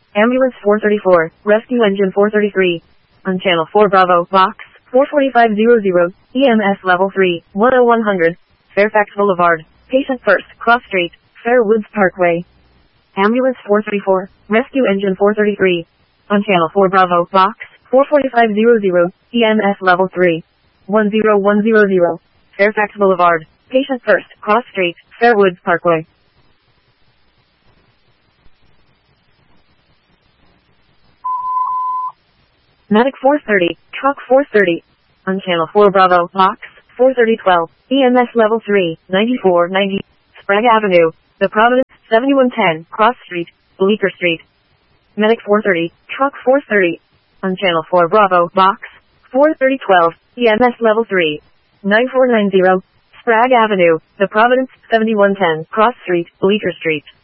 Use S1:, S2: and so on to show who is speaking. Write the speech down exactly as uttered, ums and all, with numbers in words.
S1: Ambulance four thirty-four, Rescue Engine four thirty-three. On Channel four Bravo, Box four forty-five hundred, E M S Level three, one oh one hundred, Fairfax Boulevard, Patient First, Cross Street, Fairwoods Parkway. Ambulance four thirty-four, Rescue Engine four thirty-three. On Channel four Bravo, Box four forty-five hundred, E M S Level three, one oh one hundred, Fairfax Boulevard, Patient First, Cross Street, Fairwoods Parkway. Medic four thirty, Truck four thirty. On Channel four Bravo, Box four thirty twelve, E M S Level three, ninety-four ninety, Sprague Avenue, The Providence, seventy-one ten, Cross Street, Bleecker Street. Medic four thirty, Truck four thirty. On Channel four Bravo, Box four thirty twelve, E M S Level three, ninety-four ninety, Sprague Avenue, The Providence, seventy-one ten, Cross Street, Bleecker Street.